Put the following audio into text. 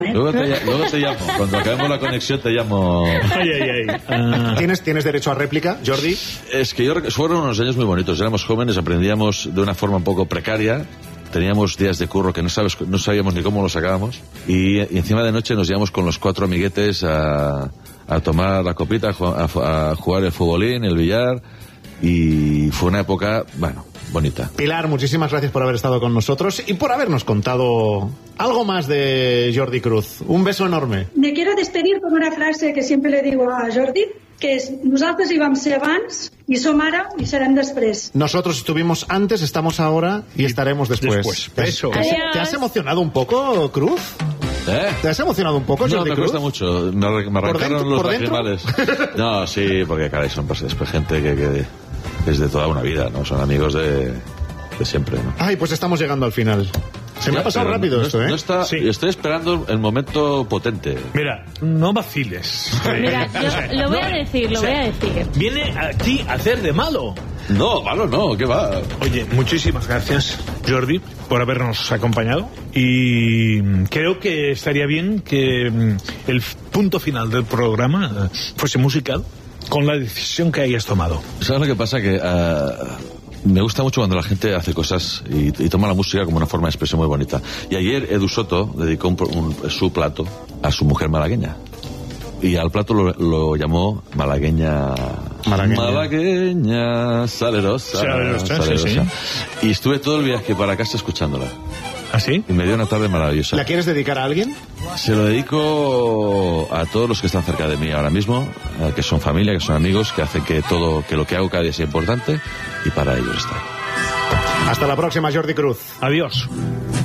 Luego te llamo. Cuando acabemos la conexión te llamo. ¿Tienes derecho a réplica, Jordi? Es que fueron unos años muy bonitos. Éramos jóvenes, aprendíamos de una forma un poco precaria. Teníamos días de curro que no sabíamos ni cómo los sacábamos. Y encima de noche nos íbamos con los 4 amiguetes a tomar la copita, a jugar el futbolín, el billar. Y fue una época, bueno, bonita. Pilar, muchísimas gracias por haber estado con nosotros y por habernos contado algo más de Jordi Cruz. Un beso enorme. Me quiero despedir con una frase que siempre le digo a Jordi, que es: nosaltres hi vam ser abans, i som ara i serem després. Nosotros estuvimos antes, estamos ahora y estaremos después. Eso. ¿Te has emocionado un poco, Cruz? ¿Te has emocionado un poco, Jordi Cruz? No, me cuesta mucho. Me arrancaron los lacrimales. No, sí, porque caray, son gente que es de toda una vida, ¿no? Son amigos de siempre, ¿no? Ay, pues estamos llegando al final. Se me ha pasado rápido esto, ¿eh? Sí. Estoy esperando el momento potente. Mira, no vaciles. Mira, yo lo voy a decir. Viene aquí a hacer de malo. No, malo no, ¿qué va? Oye, muchísimas gracias, Jordi, por habernos acompañado. Y creo que estaría bien que el punto final del programa fuese musical, con la decisión que hayas tomado. ¿Sabes lo que pasa? Que me gusta mucho cuando la gente hace cosas y toma la música como una forma de expresión muy bonita. Y ayer Edu Soto dedicó su plato a su mujer malagueña. Y al plato lo llamó malagueña, salerosa. Sí. Y estuve todo el viaje para casa escuchándola. ¿Ah, sí? Y me dio una tarde maravillosa. ¿La quieres dedicar a alguien? Se lo dedico a todos los que están cerca de mí ahora mismo, que son familia, que son amigos, que hacen que lo que hago cada día sea importante, y para ellos está. Hasta la próxima, Jordi Cruz. Adiós.